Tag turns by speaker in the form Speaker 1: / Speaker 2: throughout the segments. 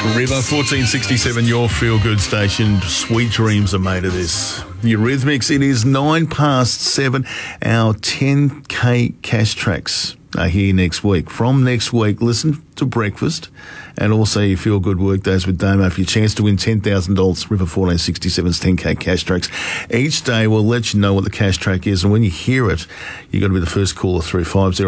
Speaker 1: River 1467, your feel-good station. Sweet dreams are made of this. Eurythmics, it is 7:09. Our 10K cash tracks are here next week. From next week, listen to breakfast and also your feel-good workdays with Damo for your chance to win $10,000. River 1467's 10K cash tracks. Each day we'll let you know what the cash track is, and when you hear it, you've got to be the first caller through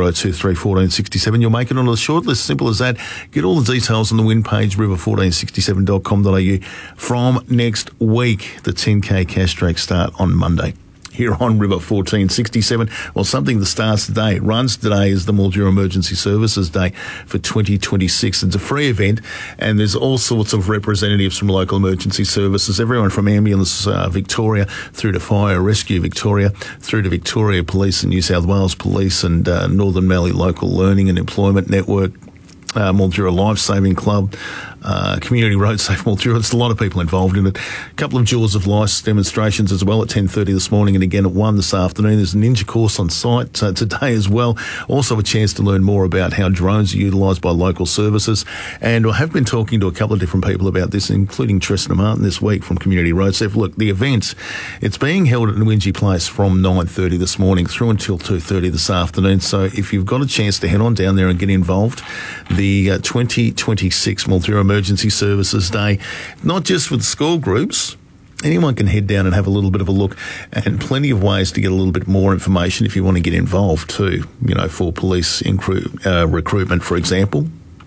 Speaker 1: 50231467. You'll make it onto the shortlist. Simple as that. Get all the details on the win page, river1467.com.au. From next week, the 10K cash tracks start on Monday. Here on River 1467. Well, something that starts today, runs today, is the Mildura Emergency Services Day for 2026. It's a free event, and there's all sorts of representatives from local emergency services, everyone from Ambulance Victoria through to Fire Rescue Victoria, through to Victoria Police and New South Wales Police and Northern Valley Local Learning and Employment Network, Mildura Life-Saving Club, Community Road Safe Mildura. There's a lot of people involved in it. A couple of Jaws of Life demonstrations as well at 10:30 this morning and again at 1 this afternoon. There's a ninja course on site today as well. Also a chance to learn more about how drones are utilised by local services. And I have been talking to a couple of different people about this, including Tristan Martin this week from Community Road Safe. Look, the event, it's being held at Nwinji Place from 9:30 this morning through until 2:30 this afternoon. So if you've got a chance to head on down there and get involved, the 2026 Mildura Emergency Services Day, not just for the school groups. Anyone can head down and have a little bit of a look, and plenty of ways to get a little bit more information if you want to get involved too, you know, for police recruitment, for example.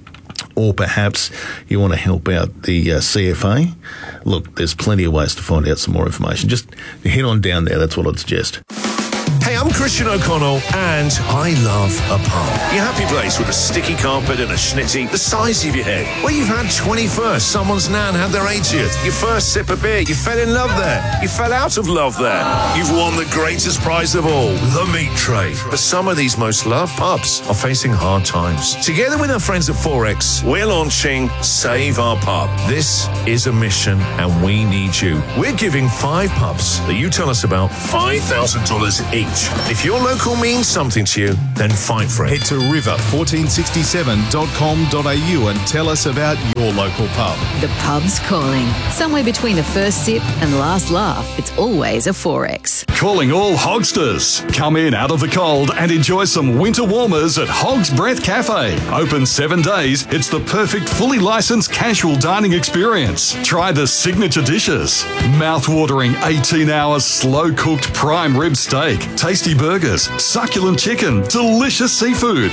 Speaker 1: Or perhaps you want to help out the CFA. Look, there's plenty of ways to find out some more information. Just head on down there. That's what I'd suggest.
Speaker 2: Hey, I'm Christian O'Connell, and I love a pub. Your happy place with a sticky carpet and a schnitty the size of your head. Where you've had 21st, someone's nan had their 80th, your first sip of beer, you fell in love there, you fell out of love there. You've won the greatest prize of all, the meat tray. But some of these most loved pubs are facing hard times. Together with our friends at Forex, we're launching Save Our Pub. This is a mission, and we need you. We're giving 5 pubs that you tell us about $5,000 each. If your local means something to you, then fight for it.
Speaker 3: Head to river1467.com.au and tell us about your local pub.
Speaker 4: The pub's calling. Somewhere between the first sip and last laugh, it's always a Forex.
Speaker 5: Calling all Hogsters. Come in out of the cold and enjoy some winter warmers at Hog's Breath Cafe. Open 7 days, it's the perfect fully licensed casual dining experience. Try the signature dishes. Mouth-watering 18-hour slow-cooked prime rib steak, tasty burgers, succulent chicken, delicious seafood.